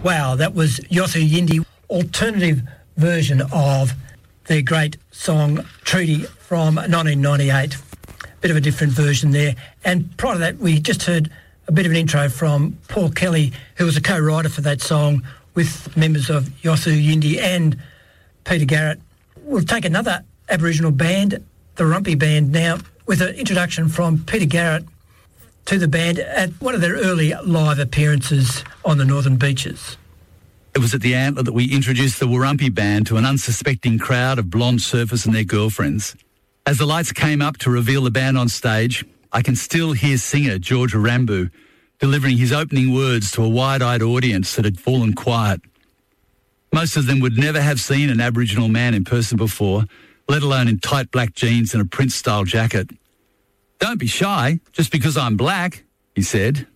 Wow, that was Yothu Yindi, alternative version of their great song Treaty from 1998. Bit of a different version there. And prior to that, we just heard a bit of an intro from Paul Kelly, who was a co-writer for that song with members of Yothu Yindi and Peter Garrett. We'll take another Aboriginal band, the Warumpi Band, now with an introduction from Peter Garrett to the band at one of their early live appearances on the Northern Beaches. It was at the Antler that we introduced the Warumpi Band to an unsuspecting crowd of blonde surfers and their girlfriends. As the lights came up to reveal the band on stage, I can still hear singer George Rambu delivering his opening words to a wide-eyed audience that had fallen quiet. Most of them would never have seen an Aboriginal man in person before, let alone in tight black jeans and a Prince-style jacket. "Don't be shy, just because I'm black," he said.